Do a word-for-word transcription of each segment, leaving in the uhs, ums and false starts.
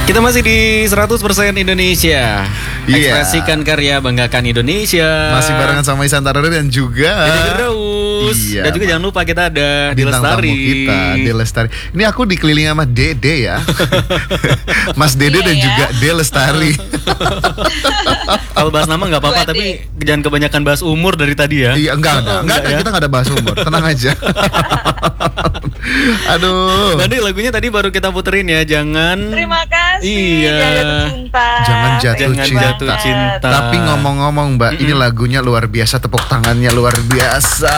Kita masih di seratus persen Indonesia. Ekspresikan karya, banggakan Indonesia. Masih barengan sama Isan Tarari dan juga Dede Firdaus. Iya. Dan juga jangan lupa kita ada di bintang Lestari. tamu kita, De Lestari. Ini aku dikelilingi sama Dede ya. Mas Dede Iya dan ya. juga De Lestari. Kalau bahas nama nggak apa-apa, Dua D. tapi jangan kebanyakan bahas umur dari tadi ya. Iya, enggak ada. Enggak Enggak ada, ya? kita enggak ada bahas umur. Tenang aja. Aduh. Tadi lagunya tadi baru kita puterin ya, jangan. Terima kasih. Iya. Jangan jatuh cinta. Jangan jatuh Jangan cinta. jatuh cinta. Tapi ngomong-ngomong Mbak, ini lagunya luar biasa, tepuk tangannya luar biasa.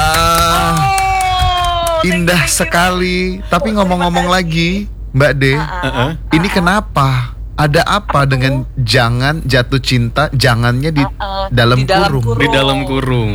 Oh, Indah thank you, thank you. sekali. Tapi Oh, ngomong-ngomong terima lagi, Mbak De, Uh-uh. ini kenapa? Ada apa dengan jangan jatuh cinta? Jangannya di Uh-uh, dalam di dalam kurung. kurung. Di dalam kurung.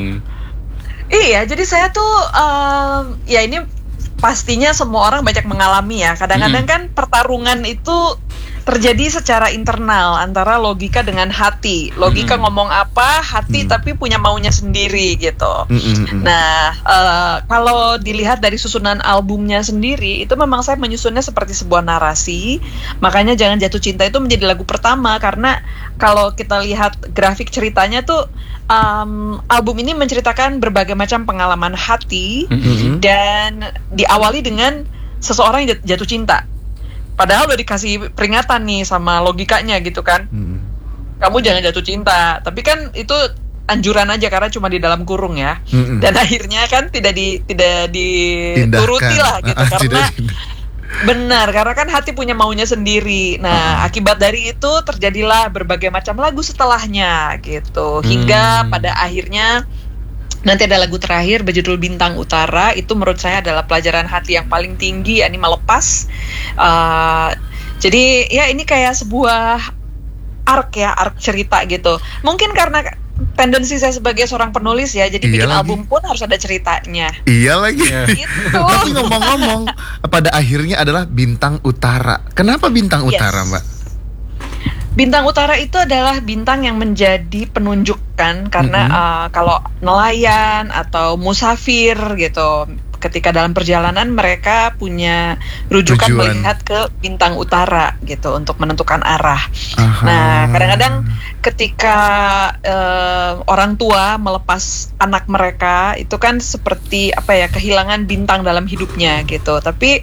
Iya, jadi saya tuh um, ya ini pastinya semua orang banyak mengalami ya. Kadang-kadang kan pertarungan itu terjadi secara internal antara logika dengan hati. Logika Mm-mm. ngomong apa, hati Mm. tapi punya maunya sendiri gitu. Mm-mm. Nah, eh, kalau dilihat dari susunan albumnya sendiri, itu memang saya menyusunnya seperti sebuah narasi. Makanya Jangan Jatuh Cinta itu menjadi lagu pertama, karena kalau kita lihat grafik ceritanya tuh, um, album ini menceritakan berbagai macam pengalaman hati, Mm-mm. dan diawali dengan seseorang yang jat- jatuh cinta. Padahal udah dikasih peringatan nih sama logikanya gitu kan. Mm-mm. Kamu jangan jatuh cinta. Tapi kan itu anjuran aja karena cuma di dalam kurung ya. Mm-mm. Dan akhirnya kan tidak di tidak dituruti lah gitu, Ah, karena tidak- benar, karena kan hati punya maunya sendiri. Nah, akibat dari itu terjadilah berbagai macam lagu setelahnya gitu. Hingga Hmm. pada akhirnya nanti ada lagu terakhir berjudul Bintang Utara. Itu menurut saya adalah pelajaran hati yang paling tinggi, yakni melepas. Uh, jadi ya ini kayak sebuah arc ya, arc cerita gitu. Mungkin karena tendensi saya sebagai seorang penulis ya, jadi Iya bikin lagi. album pun harus ada ceritanya. Iya lagi. Gitu. Tapi ngomong-ngomong, pada akhirnya adalah Bintang Utara. Kenapa Bintang Yes. Utara, Mbak? Bintang Utara itu adalah bintang yang menjadi penunjukan karena Mhm. uh, kalau nelayan atau musafir gitu, ketika dalam perjalanan mereka punya rujukan Tujuan. melihat ke bintang utara gitu untuk menentukan arah. Aha. Nah, kadang-kadang ketika uh, orang tua melepas anak mereka itu kan seperti apa ya, kehilangan bintang dalam hidupnya gitu. Tapi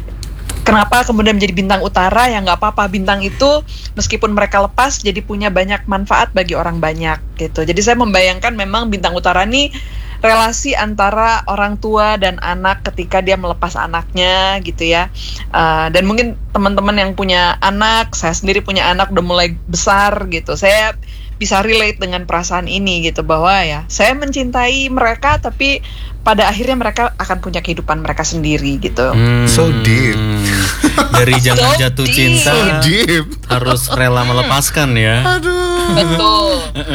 kenapa kemudian menjadi bintang utara? Ya nggak apa-apa, bintang itu meskipun mereka lepas jadi punya banyak manfaat bagi orang banyak gitu. Jadi saya membayangkan memang bintang utara ini relasi antara orang tua dan anak ketika dia melepas anaknya gitu ya. Uh, dan mungkin teman-teman yang punya anak, saya sendiri punya anak udah mulai besar gitu, saya bisa relate dengan perasaan ini gitu, bahwa ya saya mencintai mereka tapi pada akhirnya mereka akan punya kehidupan mereka sendiri gitu. Hmm. So deep. Dari jangan So jatuh deep. cinta So deep. harus rela melepaskan ya. Aduh. Betul.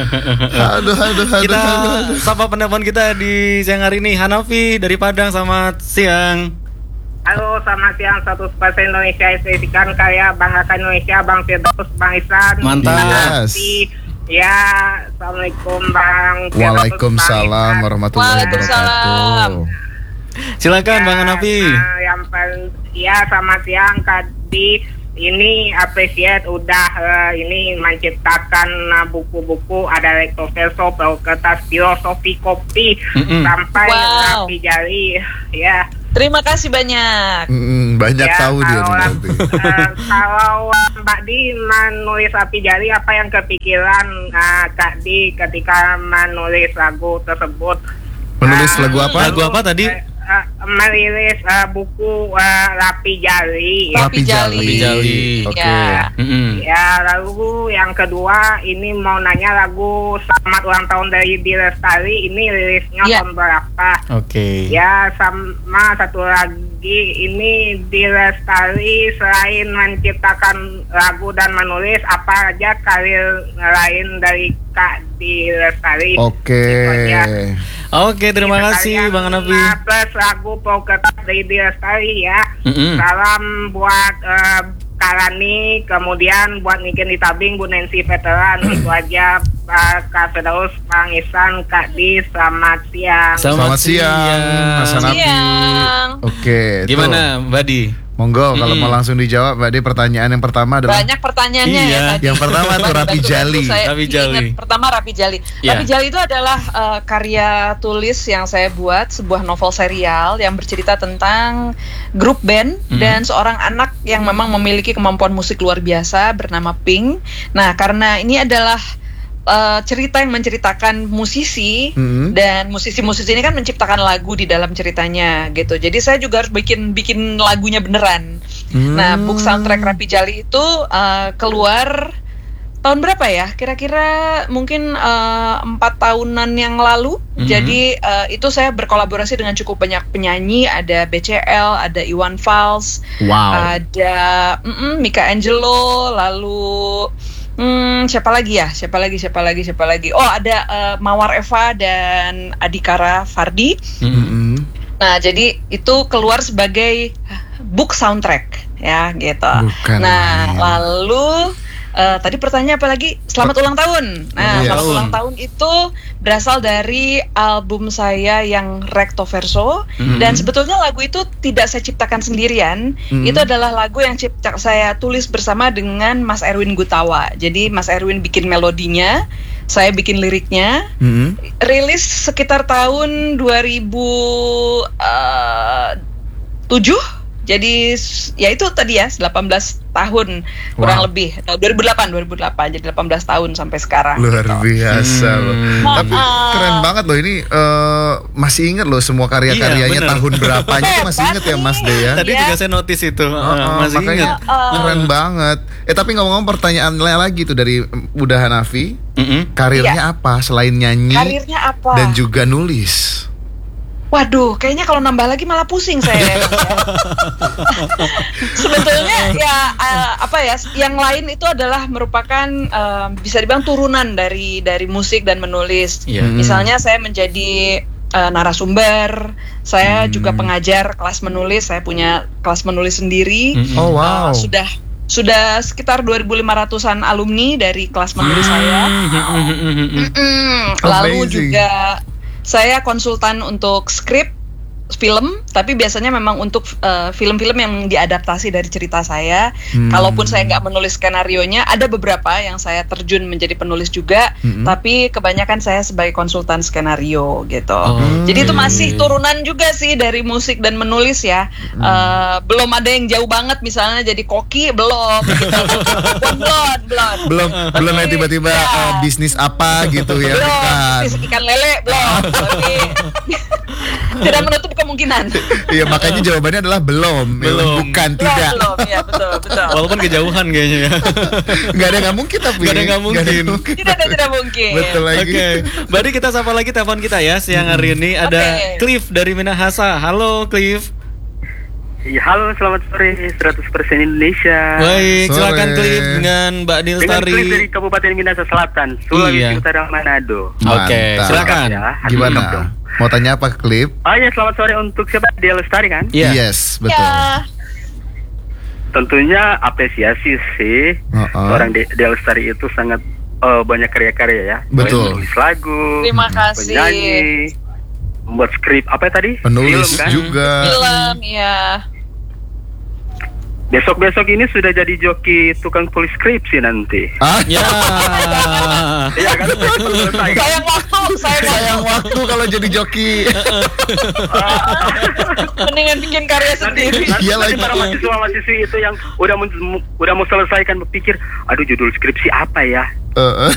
Aduh, aduh, aduh. Kita aduh. sapa penelpon kita di siang hari ini, Hanafi dari Padang. Selamat siang. Halo, selamat siang. seratus persen Indonesia, ekspresikan karya, banggakan Indonesia, Bang Firdaus, Bang Isan. Mantap. Yes. Ya, Assalamualaikum Bang Firdaus, Waalaikumsalam Bang Isan. warahmatullahi Waalaikumsalam. wabarakatuh. Silakan Bang Hanafi. Nah, yang paling, ya selamat siang. Tadi ini appreciate udah eh, ini menciptakan eh, buku-buku, ada lektoverso, perahu kertas, filosofi kopi, Mm-mm. sampai Wow. rapi jari. Ya. Terima kasih banyak. Mm, banyak Ya, tahu dia kalau, nanti. eh, kalau Mbak Di menulis Api Jari, apa yang kepikiran eh, Kak Di ketika menulis lagu tersebut? Menulis Eh, lagu apa? Lagu apa tadi? eh, eh, merilis eh, buku eh, Rapi Jari. Rapi Rapi Jali. Rapi Jali. Oke. Ya. Mm-mm. Ya, lalu yang kedua ini mau nanya lagu Selamat Ulang Tahun dari Di Lestari, ini rilisnya Ya. tahun berapa? Oke. Ya, sama satu lagi, ini Di Lestari selain menciptakan lagu dan menulis, apa aja karir lain dari Kak Di Lestari? Oke. Itu aja. Oke, terima Ini kasih sekalian, Bang Hanafi. uh, plus lagu Poketas dari Di Lestari ya. Mm-mm. Salam buat uh, Karani, kemudian buat Niken di Tabing, Bu Nancy Veteran. Itu aja, uh, Kak Firdaus, Bang Isan, Kak Di, selamat siang. Selamat Selamat siang, siang. Mas Hanafi. Siang. Oke. tuh. Gimana Mbak Di? Monggo kalau Mm-mm. mau langsung dijawab, Mbak De. Pertanyaan yang pertama adalah Banyak pertanyaannya Iya. ya tadi. Yang pertama tuh Bantu- Rapi bantu- Jali. bantu saya Rapi ingat. Jali. Pertama Rapi Jali. Iya. Rapi Jali itu adalah uh, karya tulis yang saya buat, sebuah novel serial yang bercerita tentang grup band Mhm. dan seorang anak yang memang memiliki kemampuan musik luar biasa bernama Pink. Nah, karena ini adalah uh, cerita yang menceritakan musisi Mhm. dan musisi-musisi ini kan menciptakan lagu di dalam ceritanya gitu. Jadi saya juga harus bikin bikin lagunya beneran. Hmm. Nah, book soundtrack Rapi Jali itu uh, keluar tahun berapa ya? Kira-kira mungkin uh, empat tahunan yang lalu. Mhm. Jadi uh, itu saya berkolaborasi dengan cukup banyak penyanyi. Ada B C L, ada Iwan Fals, Wow. ada mm-mm, Mika Angelo, lalu Hmm, siapa lagi ya? Siapa lagi? Siapa lagi? Siapa lagi? Oh, ada uh, Mawar Eva dan Adhikara Fardi. Mm-mm. Nah, jadi itu keluar sebagai book soundtrack ya, gitu. Bukan Nah, main. lalu uh, tadi pertanyaan apa lagi? Selamat ulang tahun. Nah, Iya. selamat ulang tahun itu berasal dari album saya yang Recto Verso. Mhm. Dan sebetulnya lagu itu tidak saya ciptakan sendirian. Mhm. Itu adalah lagu yang cipta saya tulis bersama dengan Mas Erwin Gutawa. Jadi Mas Erwin bikin melodinya, saya bikin liriknya. Mm-mm. Rilis sekitar tahun dua ribu tujuh. Jadi s- ya itu tadi ya delapan belas tahun kurang Wow. lebih. Nah, dua ribu delapan jadi delapan belas tahun sampai sekarang. Luar gitu. biasa Hmm. loh. Nah, Tapi uh, keren banget loh ini, eh, masih inget loh semua karya-karyanya Iya, bener. tahun berapanya itu masih inget ya Mas De ya. Tadi Iya. juga saya notice itu. Oh, Uh, oh, masih makanya ingat. Uh, keren banget. Eh tapi ngomong-ngomong pertanyaan lagi tuh dari Bunda Hanafi, Mm-mm. karirnya apa selain nyanyi karirnya apa? dan juga nulis? Waduh, kayaknya kalau nambah lagi malah pusing saya. Sebetulnya ya uh, apa ya? Yang lain itu adalah merupakan uh, bisa dibilang turunan dari dari musik dan menulis. Iya. Hmm. Misalnya saya menjadi uh, narasumber, saya Hmm. juga pengajar kelas menulis. Saya punya kelas menulis sendiri. Mm-mm. Oh wow. Uh, sudah sudah sekitar dua ribu lima ratusan alumni dari kelas menulis saya. Mm-mm. Mm, lalu Amazing. juga saya konsultan untuk skrip film, tapi biasanya memang untuk uh, film-film yang diadaptasi dari cerita saya. Hmm. Kalaupun saya nggak menulis skenarionya, ada beberapa yang saya terjun menjadi penulis juga, Mm-mm. tapi kebanyakan saya sebagai konsultan skenario gitu. Oh, Jadi itu oke. masih turunan juga sih dari musik dan menulis ya. Uh, belum ada yang jauh banget, misalnya jadi koki belum. Gitu. belum, belum. belum belum yang tiba-tiba Ya. eh, bisnis apa gitu ya, Belum, bukan. bisnis ikan lele belum. Tapi tidak menutup kemungkinan. Iya makanya jawabannya adalah belum, Belum. bukan Belum, tidak. belum, ya betul, betul. Walaupun kejauhan kayaknya ya. Nggak ada nggak mungkin tapi. Nggak ada nggak mungkin. Tidak ada tidak mungkin. Betul lagi. Oke, Berarti kita sapa lagi telepon kita ya siang hari ini ada Oke. Cliff dari Minahasa. Halo Cliff. Ya, halo, selamat sore, seratus persen Indonesia. Baik, Sore. silakan Cliff dengan Mbak Dengan Dilstari. klip dari Kabupaten Minahasa Selatan, Sulawesi Iya. Utara, Manado. Oke, Mantap. silakan. Ya, hati lengkap Gimana? dong. Mau tanya apa Klip? Oh ya, selamat sore untuk siapa? Dia Lestari kan? Iya. Yes, betul. Ya, Tentunya apresiasi sih. Uh-uh. Seorang De- Dia Lestari itu sangat eh, banyak karya-karya ya. Betul. Menulis lagu, terima kasih. penyanyi, membuat skrip apa tadi? Penulis Film kan? juga. Film, ya. Besok-besok ini sudah jadi joki tukang tulis skripsi nanti. Ah, Ya. Iya kan? Selesai kan? Sayang waktu, sayang sayang waktu. waktu kalau jadi joki. Mendingan bikin karya Nanti, sendiri. nanti, Iya nanti lagi. para mahasiswa-mahasiswi itu yang udah mau, udah mau selesaikan berpikir, aduh judul skripsi apa ya? Eh, eh.